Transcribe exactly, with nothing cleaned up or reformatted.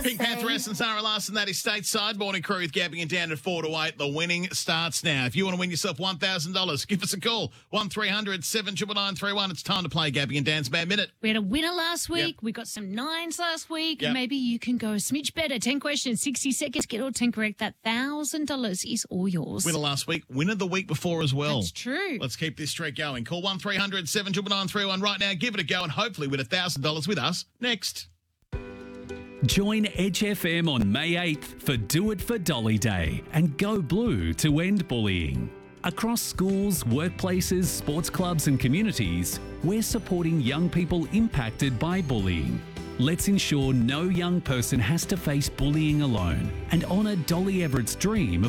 Pink Pantheress and Sarah Larson, that is stateside. Morning crew with Gabby and Dan at four to eight. The winning starts now. If you want to win yourself one thousand dollars, give us a call. one three hundred seven nine nine three one. It's time to play Gabby and Dan's Bad Minute. We had a winner last week. Yep. We got some nines last week. Yep. Maybe you can go a smidge better. ten questions, sixty seconds. Get all ten correct. That one thousand dollars is all yours. Winner last week, winner the week before as well. That's true. Let's keep this streak going. Call one three hundred seven nine nine three one right now. Give it a go and hopefully win one thousand dollars with us next. Join Edge F M on May eighth for Do It for Dolly Day and go blue to end bullying. Across schools, workplaces, sports clubs and communities, we're supporting young people impacted by bullying. Let's ensure no young person has to face bullying alone and honour Dolly Everett's dream of